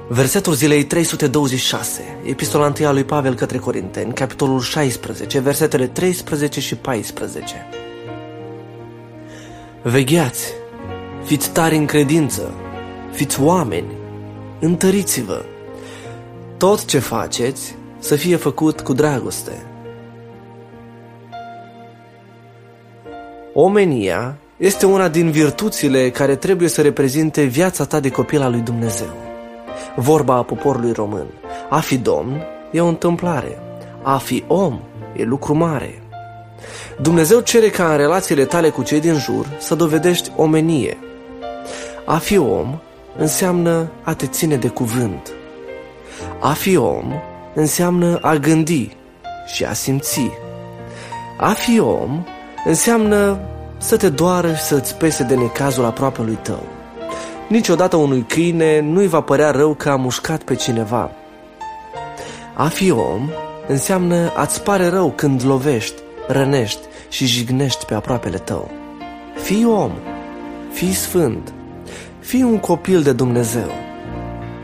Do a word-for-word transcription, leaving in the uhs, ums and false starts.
Versetul zilei trei sute douăzeci și șase, epistola întâi a lui Pavel către Corinteni, capitolul șaisprezece, versetele treisprezece și paisprezece. Vegheați, fiți tari în credință, fiți oameni, întăriți-vă. Tot ce faceți să fie făcut cu dragoste. Omenia este una din virtuțile care trebuie să reprezinte viața ta de copil al lui Dumnezeu. Vorba a poporului român: a fi domn e o întâmplare, a fi om e lucru mare. Dumnezeu cere ca în relațiile tale cu cei din jur să dovedești omenie. A fi om înseamnă a te ține de cuvânt. A fi om înseamnă a gândi și a simți. A fi om înseamnă să te doară și să-ți pese de necazul aproapelui tău. Niciodată unui câine nu-i va părea rău că a mușcat pe cineva. A fi om înseamnă a-ți pare rău când lovești, rănești și jignești pe aproapele tău. Fii om, fii sfânt, fii un copil de Dumnezeu.